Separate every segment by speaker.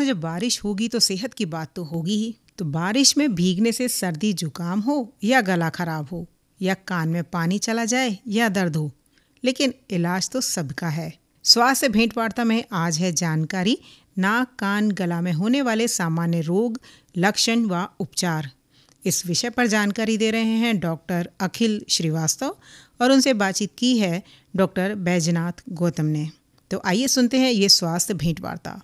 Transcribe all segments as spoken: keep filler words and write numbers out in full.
Speaker 1: रोजाना जब बारिश होगी तो सेहत की बात तो होगी ही। तो बारिश में भीगने से सर्दी जुकाम हो या गला खराब हो या कान में पानी चला जाए या दर्द हो, लेकिन इलाज तो सबका है। स्वास्थ्य भेंट वार्ता में आज है जानकारी नाक कान गला में होने वाले सामान्य रोग, लक्षण व उपचार। इस विषय पर जानकारी दे रहे हैं डॉक्टर अखिल श्रीवास्तव और उनसे बातचीत की है डॉक्टर बैजनाथ गौतम ने। तो आइए सुनते हैं ये स्वास्थ्य भेंट वार्ता।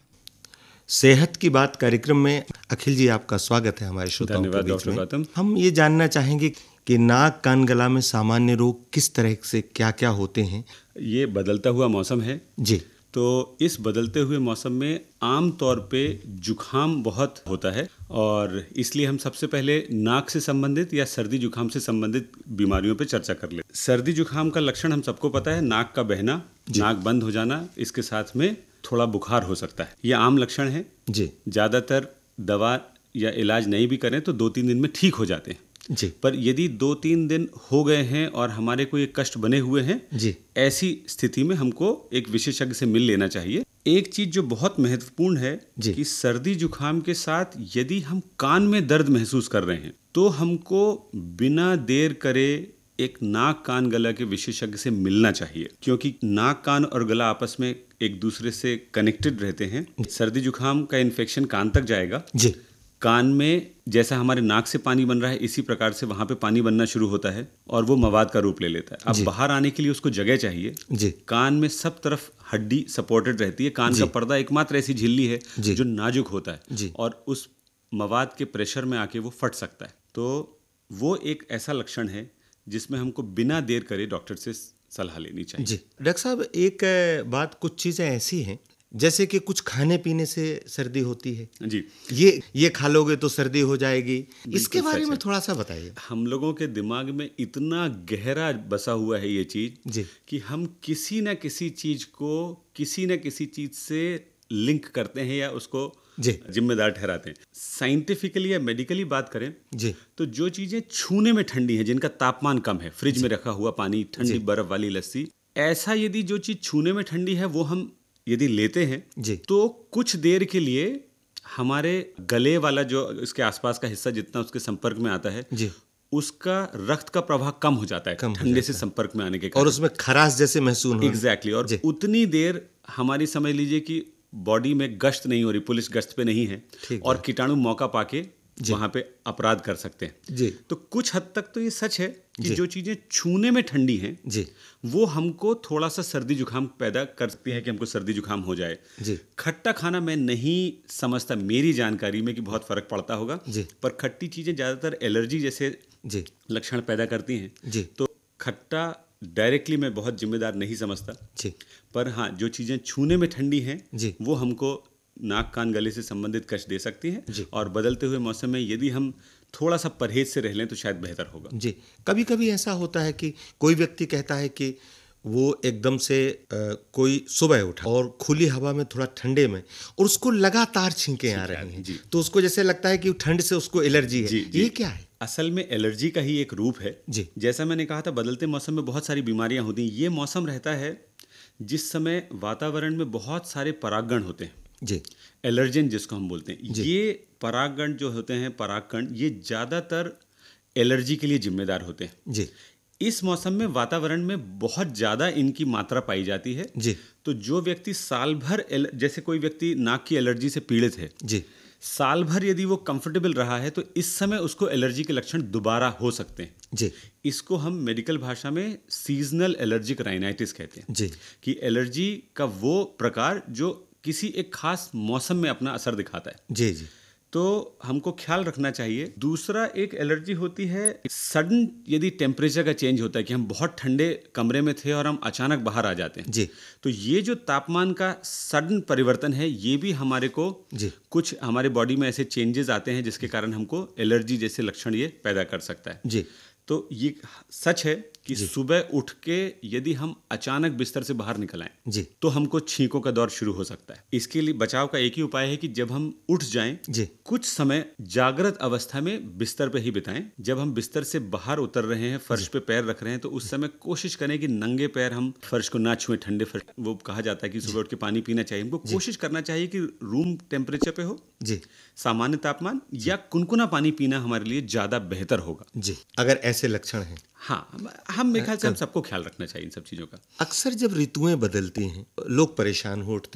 Speaker 2: सेहत की बात कार्यक्रम में अखिल जी आपका स्वागत है हमारे श्रोताओं के बीच में।
Speaker 3: धन्यवाद डॉक्टर गौतम।
Speaker 2: हम ये जानना चाहेंगे कि नाक कान गला में सामान्य रोग किस तरह से क्या क्या होते हैं।
Speaker 3: ये बदलता हुआ मौसम है
Speaker 2: जी,
Speaker 3: तो इस बदलते हुए मौसम में आम तौर पे जुखाम बहुत होता है और इसलिए हम सबसे पहले नाक से संबंधित या सर्दी जुखाम से संबंधित बीमारियों पे चर्चा कर ले। सर्दी जुखाम का लक्षण हम सबको पता है, नाक का बहना, नाक बंद हो जाना, इसके साथ में थोड़ा बुखार हो सकता है। ये आम लक्षण है
Speaker 2: जी,
Speaker 3: ज़्यादातर दवा या इलाज नहीं भी करें तो दो तीन दिन में ठीक हो जाते हैं
Speaker 2: जी।
Speaker 3: पर यदि दो तीन दिन हो गए हैं और हमारे को ये कष्ट बने हुए हैं
Speaker 2: जी,
Speaker 3: ऐसी स्थिति में हमको एक विशेषज्ञ से मिल लेना चाहिए। एक चीज जो बहुत महत्वपूर्ण है
Speaker 2: जी।
Speaker 3: कि सर्दी जुखाम के साथ यदि हम कान में दर्द महसूस कर रहे हैं तो हमको बिना देर करे एक नाक कान गला के विशेषज्ञ से मिलना चाहिए, क्योंकि नाक कान और गला आपस में एक दूसरे से कनेक्टेड रहते हैं। सर्दी जुखाम का इन्फेक्शन कान तक जाएगा,
Speaker 2: जी,
Speaker 3: कान में जैसा हमारे नाक से पानी बन रहा है इसी प्रकार से वहाँ पे पानी बनना शुरू होता है और वो मवाद का रूप ले लेता है। अब बाहर आने के लिए उसको जगह चाहिए।
Speaker 2: जी,
Speaker 3: कान में सब तरफ हड्डी सपोर्टेड रहती है। कान का पर्दा एकमात्र ऐसी झिल्ली है
Speaker 2: जी।
Speaker 3: जो नाजुक होता है
Speaker 2: जी।
Speaker 3: और उस मवाद के प्रेशर में आके वो फट सकता है। तो वो एक ऐसा लक्षण है जिसमें हमको बिना देर करे डॉक्टर से सलाह लेनी चाहिए।
Speaker 2: जी। डॉक्टर साहब, एक अ, बात, कुछ चीज़ें ऐसी हैं जैसे कि कुछ खाने पीने से सर्दी होती है।
Speaker 3: जी,
Speaker 2: ये ये खा लोगे तो सर्दी हो जाएगी, इसके बारे
Speaker 3: सच
Speaker 2: में
Speaker 3: है।
Speaker 2: थोड़ा सा बताइए।
Speaker 3: हम लोगों के दिमाग में इतना गहरा बसा हुआ है ये चीज
Speaker 2: जी,
Speaker 3: कि हम किसी न किसी चीज को किसी न किसी चीज से लिंक करते हैं या उसको
Speaker 2: जी,
Speaker 3: जिम्मेदार ठहराते हैं। साइंटिफिकली या मेडिकली बात करें
Speaker 2: जी,
Speaker 3: तो जो चीजें छूने में ठंडी हैं, जिनका तापमान कम है, फ्रिज में रखा हुआ पानी, ठंडी बर्फ वाली लस्सी, ऐसा यदि जो चीज छूने में ठंडी है वो हम यदि लेते हैं
Speaker 2: जी,
Speaker 3: तो कुछ देर के लिए हमारे गले वाला जो इसके आसपास का हिस्सा जितना उसके संपर्क में आता है
Speaker 2: जी,
Speaker 3: उसका रक्त का प्रवाह कम हो जाता है
Speaker 2: कम हो
Speaker 3: ठंडे
Speaker 2: जाता
Speaker 3: से संपर्क में आने के
Speaker 2: और
Speaker 3: कारण।
Speaker 2: उसमें खराश जैसे महसूस हो।
Speaker 3: एग्जैक्टली और
Speaker 2: जी।
Speaker 3: उतनी देर हमारी समझ लीजिए कि बॉडी में गश्त नहीं हो रही, पुलिस गश्त पे नहीं है
Speaker 2: ठीक
Speaker 3: और
Speaker 2: है।
Speaker 3: कीटाणु मौका पाके वहां पे अपराध कर सकते हैं।
Speaker 2: जी,
Speaker 3: तो कुछ हद तक तो ये सच है कि
Speaker 2: जी।
Speaker 3: जो चीजें छूने में ठंडी हैं
Speaker 2: जी,
Speaker 3: वो हमको थोड़ा सा सर्दी जुकाम पैदा कर सकती है कि हमको सर्दी जुकाम हो जाए।
Speaker 2: जी,
Speaker 3: खट्टा खाना मैं नहीं समझता, मेरी जानकारी में, कि बहुत फर्क पड़ता होगा,
Speaker 2: जी,
Speaker 3: पर खट्टी चीजें ज्यादातर एलर्जी जैसे
Speaker 2: जी,
Speaker 3: लक्षण पैदा करती हैं।
Speaker 2: जी,
Speaker 3: तो खट्टा डायरेक्टली मैं बहुत जिम्मेदार नहीं समझता,
Speaker 2: जी,
Speaker 3: पर हाँ जो चीज़ें छूने में ठंडी हैं
Speaker 2: जी,
Speaker 3: वो हमको नाक कान गले से संबंधित कष्ट दे सकती हैं
Speaker 2: जी।
Speaker 3: और बदलते हुए मौसम में यदि हम थोड़ा सा परहेज से रह लें तो शायद बेहतर होगा।
Speaker 2: जी। कभी कभी ऐसा होता है कि कोई व्यक्ति कहता है कि वो एकदम से अ, कोई सुबह उठा और खुली हवा में थोड़ा ठंडे में और उसको लगातार छींकें आ रही हैं,
Speaker 3: जी।
Speaker 2: तो उसको जैसे लगता है कि ठंड से उसको एलर्जी है।
Speaker 3: जी, जी।
Speaker 2: ये क्या है?
Speaker 3: असल में एलर्जी का ही एक रूप है।
Speaker 2: जी,
Speaker 3: जैसा मैंने कहा था, बदलते मौसम में बहुत सारी बीमारियां होती हैं। ये मौसम रहता है जिस समय वातावरण में बहुत सारे परागकण होते हैं,
Speaker 2: जी,
Speaker 3: एलर्जेन जिसको हम बोलते हैं।
Speaker 2: जी।
Speaker 3: ये परागकण जो होते हैं, परागकण, ये ज़्यादातर एलर्जी के लिए जिम्मेदार होते हैं।
Speaker 2: जी,
Speaker 3: इस मौसम में वातावरण में बहुत ज़्यादा इनकी मात्रा पाई जाती है।
Speaker 2: जी,
Speaker 3: तो जो व्यक्ति साल भर एल- जैसे कोई व्यक्ति नाक की एलर्जी से पीड़ित है,
Speaker 2: जी,
Speaker 3: साल भर यदि वो कंफर्टेबल रहा है तो इस समय उसको एलर्जी के लक्षण दोबारा हो सकते हैं।
Speaker 2: जी,
Speaker 3: इसको हम मेडिकल भाषा में सीजनल एलर्जिक राइनाइटिस कहते हैं,
Speaker 2: जी,
Speaker 3: कि एलर्जी का वो प्रकार जो किसी एक खास मौसम में अपना असर दिखाता है।
Speaker 2: जी, जी,
Speaker 3: तो हमको ख्याल रखना चाहिए। दूसरा एक एलर्जी होती है सडन, यदि टेम्परेचर का चेंज होता है कि हम बहुत ठंडे कमरे में थे और हम अचानक बाहर आ जाते हैं,
Speaker 2: जी,
Speaker 3: तो ये जो तापमान का सडन परिवर्तन है ये भी हमारे को
Speaker 2: जी,
Speaker 3: कुछ हमारे बॉडी में ऐसे चेंजेस आते हैं जिसके कारण हमको एलर्जी जैसे लक्षण ये पैदा कर सकता है।
Speaker 2: जी,
Speaker 3: तो ये सच है कि सुबह उठ के यदि हम अचानक बिस्तर से बाहर निकल आए
Speaker 2: जी
Speaker 3: तो हमको छींकों का दौर शुरू हो सकता है। इसके लिए बचाव का एक ही उपाय है कि जब हम उठ जाएं,
Speaker 2: जी
Speaker 3: कुछ समय जागृत अवस्था में बिस्तर पे ही बिताएं। जब हम बिस्तर से बाहर उतर रहे हैं, फर्श पे पैर रख रहे हैं, तो उस समय कोशिश करें कि नंगे पैर हम फर्श को ना छुएं। ठंडे फर्श, वो कहा जाता है कि सुबह उठ के पानी पीना चाहिए। हमको कोशिश करना चाहिए कि रूम टेम्परेचर पे हो,
Speaker 2: जी
Speaker 3: सामान्य तापमान या कुनकुना पानी पीना हमारे लिए ज्यादा बेहतर होगा।
Speaker 2: जी अगर ऐसे लक्षण हैं।
Speaker 3: हाँ, हम मेरे ख्याल से हम सबको ख्याल रखना चाहिए इन सब चीजों का।
Speaker 2: अक्सर जब ऋतुएं बदलती हैं, लोग परेशान हो उठते